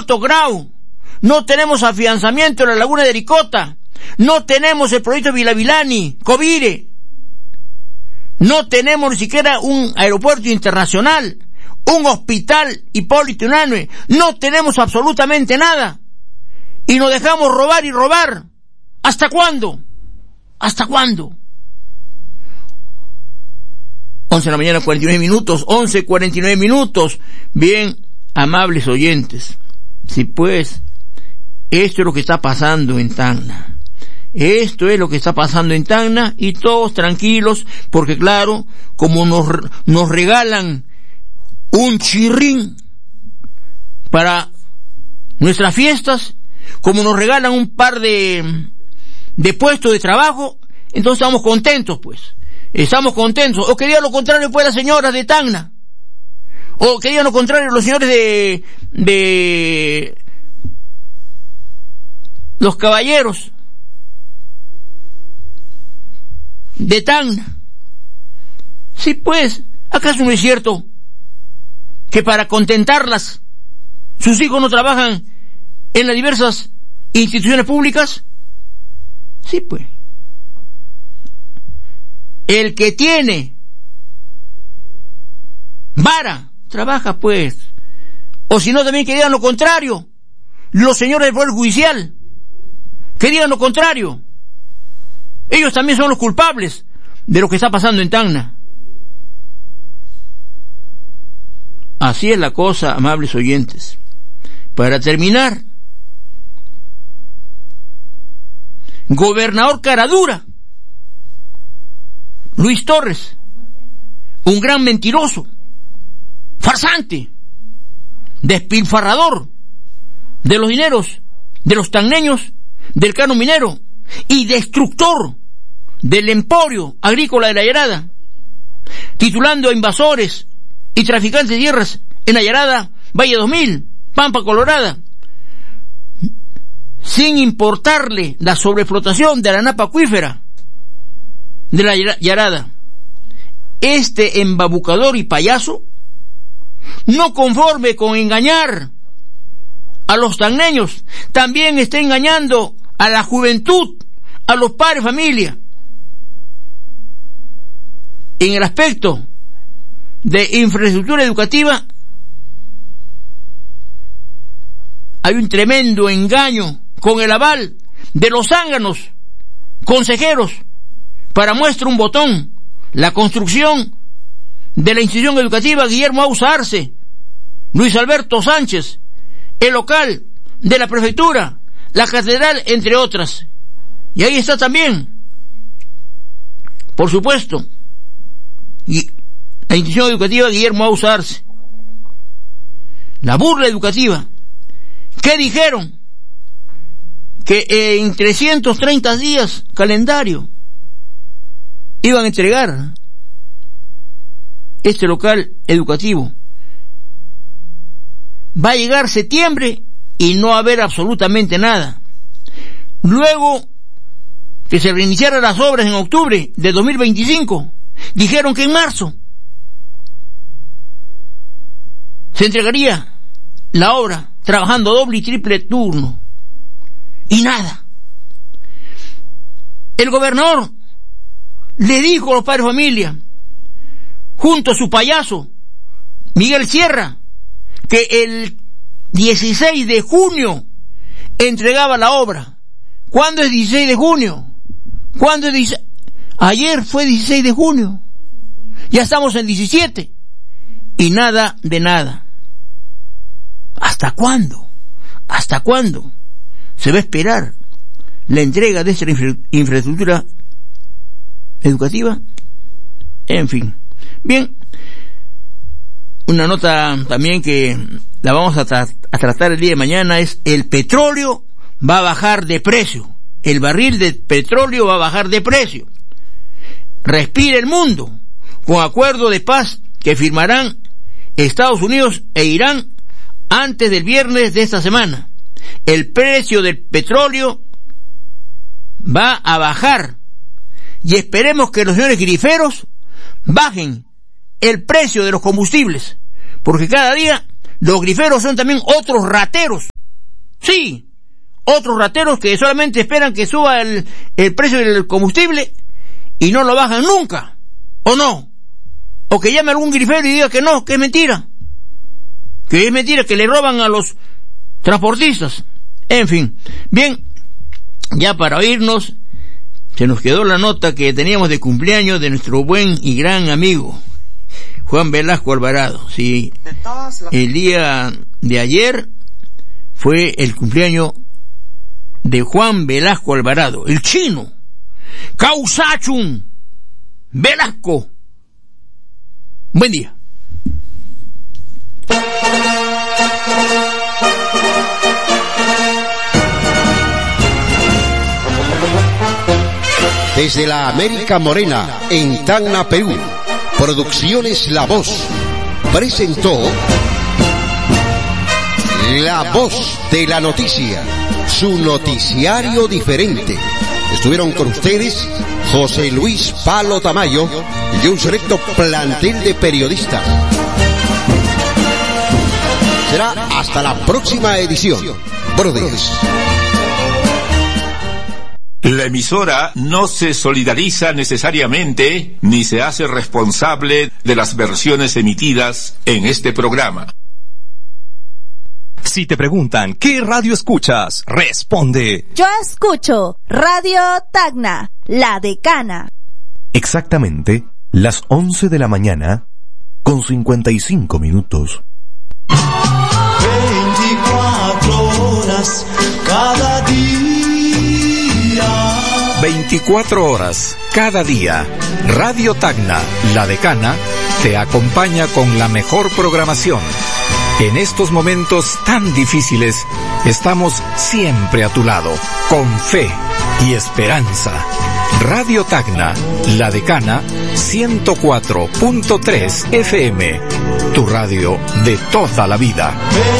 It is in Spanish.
aeropuerto Grau, no tenemos afianzamiento en la laguna de Aricota, no tenemos el proyecto Vilavilani, Covire, no tenemos ni siquiera un aeropuerto internacional, un hospital Hipólito Unanue, no tenemos absolutamente nada. Y nos dejamos robar y robar. ¿Hasta cuándo? ¿Hasta cuándo? 11 de la mañana, 49 minutos, 11:49 minutos. Bien, amables oyentes, si pues, esto es lo que está pasando en Tacna. Esto es lo que está pasando en Tacna, y todos tranquilos, porque claro, como nos regalan un chirrín para nuestras fiestas, como nos regalan un par de puestos de trabajo, entonces estamos contentos, pues. Estamos contentos. O querían lo contrario, pues, las señoras de Tacna. O querían lo contrario los señores de los caballeros de Tacna. Sí, pues, ¿acaso no es cierto que para contentarlas sus hijos no trabajan en las diversas instituciones públicas? Sí, pues. El que tiene vara, trabaja, pues. O si no, también que digan lo contrario los señores del Poder Judicial, que digan lo contrario. Ellos también son los culpables de lo que está pasando en Tacna. Así es la cosa, amables oyentes. Para terminar, gobernador caradura, Luis Torres, un gran mentiroso, farsante, despilfarrador de los dineros de los tacneños, del canon minero, y destructor del emporio agrícola de la Yarada, titulando a invasores y traficantes de tierras en la Yarada, Valle 2000, Pampa Colorada, sin importarle la sobreexplotación de la napa acuífera de la Yarada. Este embabucador y payaso, no conforme con engañar a los tacneños, también está engañando a la juventud, a los padres de familia. En el aspecto de infraestructura educativa, hay un tremendo engaño con el aval de los zánganos consejeros para muestra un botón: la construcción de la institución educativa Guillermo Ausa Arce, Luis Alberto Sánchez, el local de la prefectura, la catedral, entre otras. Y ahí está también, por supuesto, la institución educativa Guillermo Ausa Arce. La burla educativa. ¿Qué dijeron? Que en 330 días calendario iban a entregar este local educativo. Va a llegar septiembre y no va a haber absolutamente nada. Luego que se reiniciaran las obras en octubre de 2025, dijeron que en marzo se entregaría la obra, trabajando doble y triple turno. Y nada. El gobernador le dijo a los padres de familia, junto a su payaso Miguel Sierra, que el 16 de junio entregaba la obra. ¿Cuándo es 16 de junio? ¿Cuándo es Ayer fue 16 de junio. Ya estamos en 17. Y nada de nada. ¿Hasta cuándo? ¿Hasta cuándo se va a esperar la entrega de esta infraestructura educativa? En fin. Bien. Una nota también que la vamos a tratar el día de mañana es: el petróleo va a bajar de precio. El barril de petróleo va a bajar de precio. Respira el mundo con acuerdo de paz que firmarán Estados Unidos e Irán antes del viernes de esta semana. El precio del petróleo va a bajar y esperemos que los señores griferos bajen el precio de los combustibles, porque cada día los griferos son también otros rateros. Sí, otros rateros que solamente esperan que suba el precio del combustible y no lo bajan nunca, ¿o no? O que llame algún grifero y diga que no, que es mentira, que le roban a los transportistas. En fin, bien, ya para irnos, se nos quedó la nota que teníamos de cumpleaños de nuestro buen y gran amigo Juan Velasco Alvarado. Sí, el día de ayer fue el cumpleaños de Juan Velasco Alvarado, el chino, Causachun Velasco. Buen día. Desde la América Morena, en Tacna, Perú, Producciones La Voz presentó La Voz de la Noticia, su noticiario diferente. Estuvieron con ustedes José Luis Palo Tamayo y un selecto plantel de periodistas. Será hasta la próxima edición. Buenos días. La emisora no se solidariza necesariamente ni se hace responsable de las versiones emitidas en este programa. Si te preguntan ¿qué radio escuchas?, responde: yo escucho Radio Tacna, La Decana. Exactamente las 11 de la mañana con 55 minutos. 24 horas cada día. 24 horas cada día. Radio Tacna, La Decana, te acompaña con la mejor programación. En estos momentos tan difíciles, estamos siempre a tu lado, con fe y esperanza. Radio Tacna, La Decana, 104.3 FM, tu radio de toda la vida.